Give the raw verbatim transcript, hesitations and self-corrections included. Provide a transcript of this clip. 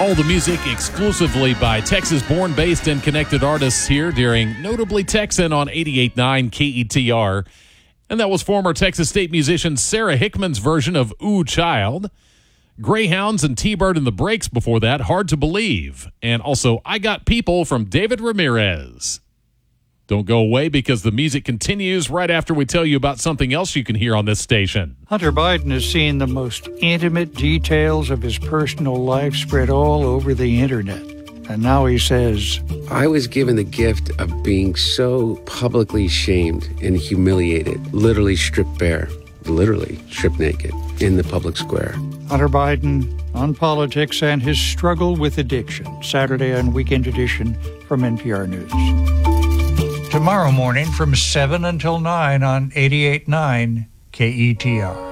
All the music exclusively by Texas-born, based, and connected artists here during Notably Texan on eighty-eight point nine K E T R. And that was former Texas State musician Sarah Hickman's version of Ooh Child. Greyhounds and T-Bird and the Breaks before that, Hard to Believe. And also I Got People from David Ramirez. Don't go away, because the music continues right after we tell you about something else you can hear on this station. Hunter Biden has seen the most intimate details of his personal life spread all over the internet. And now he says, I was given the gift of being so publicly shamed and humiliated, literally stripped bare, literally stripped naked in the public square. Hunter Biden on politics and his struggle with addiction. Saturday on Weekend Edition from N P R News. Tomorrow morning from seven until nine on eighty-eight point nine K E T R.